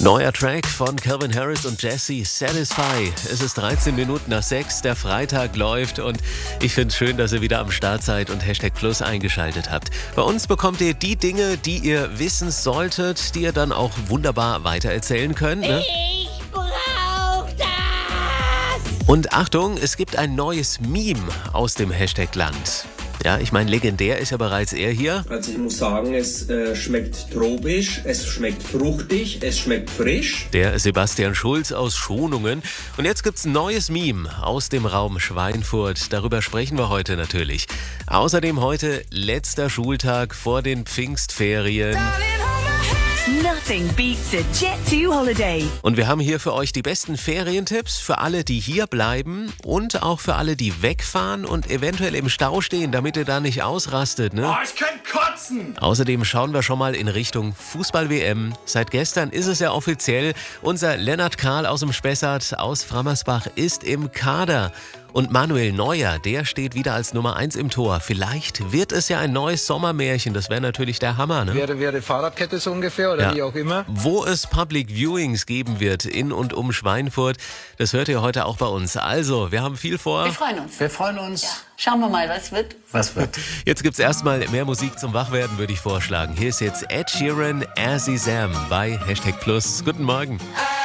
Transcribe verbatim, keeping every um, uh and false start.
Neuer Track von Calvin Harris und Jesse, Satisfy. Es ist dreizehn Minuten nach sechs, der Freitag läuft und ich finde es schön, dass ihr wieder am Start seid und Hashtag Plus eingeschaltet habt. Bei uns bekommt ihr die Dinge, die ihr wissen solltet, die ihr dann auch wunderbar weitererzählen könnt. Ne? Ich brauch das! Und Achtung, es gibt ein neues Meme aus dem Hashtag Land. Ja, ich meine, legendär ist ja bereits er hier. Also ich muss sagen, es äh, schmeckt tropisch, es schmeckt fruchtig, es schmeckt frisch. Der Sebastian Schulz aus Schonungen. Und jetzt gibt's ein neues Meme aus dem Raum Schweinfurt. Darüber sprechen wir heute natürlich. Außerdem heute letzter Schultag vor den Pfingstferien. Nothing beats a Jet two holiday. Und wir haben hier für euch die besten Ferientipps für alle, die hier bleiben und auch für alle, die wegfahren und eventuell im Stau stehen, damit ihr da nicht ausrastet. Ne? Oh, ich kann kotzen! Außerdem schauen wir schon mal in Richtung Fußball-W M. Seit gestern ist es ja offiziell. Unser Lennart Karl aus dem Spessart aus Frammersbach ist im Kader. Und Manuel Neuer, der steht wieder als Nummer eins im Tor. Vielleicht wird es ja ein neues Sommermärchen. Das wäre natürlich der Hammer, ne? Wäre, wäre Fahrradkette so ungefähr oder Ja. wie auch immer. Wo es Public Viewings geben wird in und um Schweinfurt, das hört ihr heute auch bei uns. Also, wir haben viel vor. Wir freuen uns. Wir freuen uns. Ja. Schauen wir mal, was wird. Was wird? Jetzt gibt's erstmal mehr Musik zum Wachwerden, würde ich vorschlagen. Hier ist jetzt Ed Sheeran, Azzy Sam bei Hashtag Plus. Guten Morgen. I